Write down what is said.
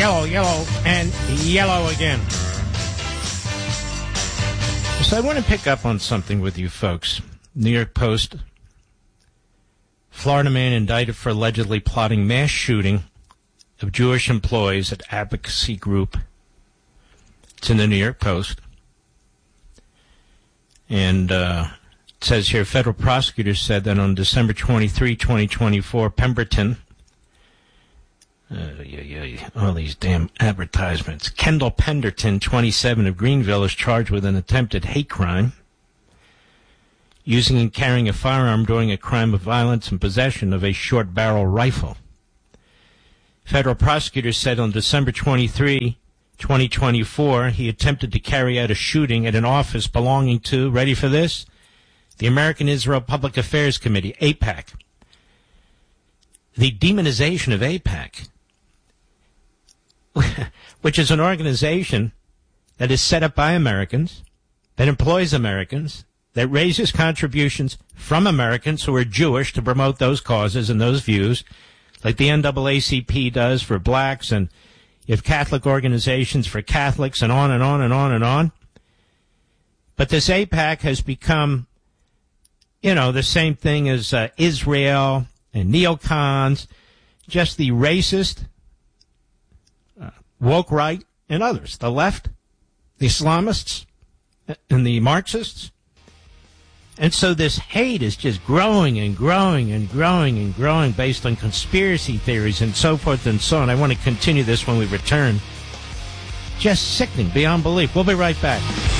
yellow, yellow, and yellow again. So I want to pick up on something with you folks. New York Post. Florida man indicted for allegedly plotting mass shooting of Jewish employees at advocacy group. It's in the New York Post. And it says here, federal prosecutors said that on December 23, 2024, Pemberton, all these damn advertisements. Kendall Penderton, 27, of Greenville, is charged with an attempted hate crime, using and carrying a firearm during a crime of violence and possession of a short-barrel rifle. Federal prosecutors said on December 23, 2024, he attempted to carry out a shooting at an office belonging to, ready for this, the American Israel Public Affairs Committee, AIPAC. The demonization of AIPAC, which is an organization that is set up by Americans, that employs Americans, that raises contributions from Americans who are Jewish to promote those causes and those views, like the NAACP does for blacks, and you have Catholic organizations for Catholics, and on and on and on and on. But this AIPAC has become, the same thing as Israel and neocons, just the racist, woke right, and others, the left, the Islamists, and the Marxists. And so this hate is just growing and growing and growing and growing based on conspiracy theories and so forth and so on. I want to continue this when we return. Just sickening beyond belief. We'll be right back.